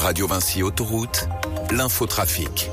Radio Vinci Autoroute, l'infotrafic.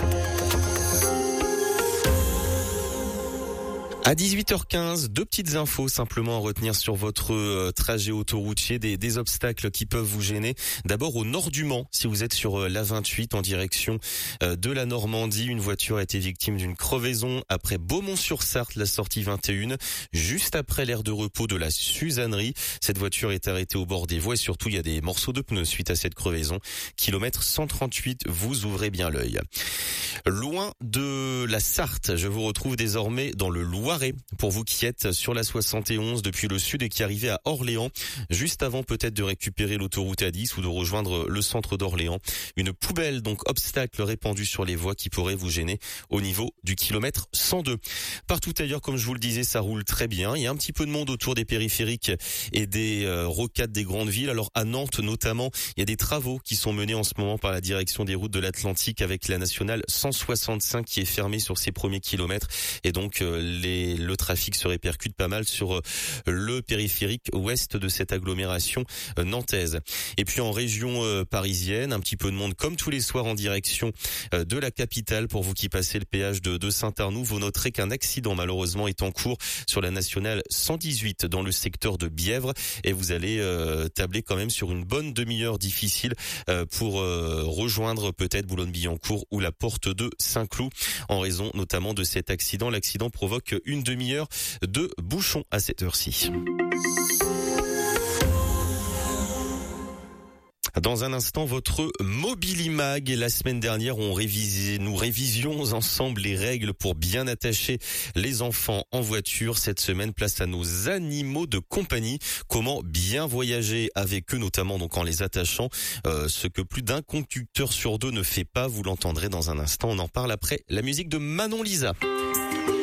À 18h15, deux petites infos simplement à retenir sur votre trajet autoroutier, des obstacles qui peuvent vous gêner. D'abord au nord du Mans, si vous êtes sur l'A28 en direction de la Normandie, une voiture a été victime d'une crevaison après Beaumont-sur-Sarthe, la sortie 21, juste après l'aire de repos de la Suzannerie. Cette voiture est arrêtée au bord des voies et surtout il y a des morceaux de pneus suite à cette crevaison. Kilomètre 138, vous ouvrez bien l'œil. Loin de la Sarthe, je vous retrouve désormais dans le Loiret. Pour vous qui êtes sur la 71 depuis le sud et qui arrivez à Orléans, juste avant peut-être de récupérer l'autoroute A10 ou de rejoindre le centre d'Orléans. Une poubelle, donc obstacle répandue sur les voies qui pourrait vous gêner au niveau du kilomètre 102. Partout ailleurs, comme je vous le disais, ça roule très bien. Il y a un petit peu de monde autour des périphériques et des rocades des grandes villes. Alors à Nantes notamment, il y a des travaux qui sont menés en ce moment par la direction des routes de l'Atlantique avec la nationale 165 qui est fermée sur ses premiers kilomètres et donc le trafic se répercute pas mal sur le périphérique ouest de cette agglomération nantaise. Et puis en région parisienne, un petit peu de monde comme tous les soirs en direction de la capitale. Pour vous qui passez le péage de Saint-Arnoux, vous noterez qu'un accident malheureusement est en cours sur la nationale 118 dans le secteur de Bièvre et vous allez tabler quand même sur une bonne demi-heure difficile pour rejoindre peut-être Boulogne-Billancourt ou la porte de Saint-Cloud en raison notamment de cet accident. L'accident provoque une demi-heure de bouchon à cette heure-ci. Dans un instant, votre Mobilimag. La semaine dernière, nous révisions ensemble les règles pour bien attacher les enfants en voiture. Cette semaine, place à nos animaux de compagnie. Comment bien voyager avec eux, notamment donc en les attachant. Ce que plus d'un conducteur sur deux ne fait pas. Vous l'entendrez dans un instant. On en parle après la musique de Manon Lisa.